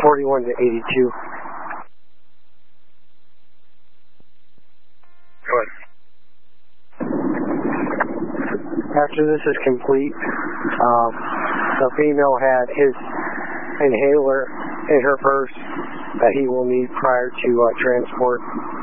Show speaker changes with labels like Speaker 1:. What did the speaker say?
Speaker 1: 41 to 82.
Speaker 2: Go ahead.
Speaker 1: After this is complete, the female had his inhaler in her purse that he will need prior to transport.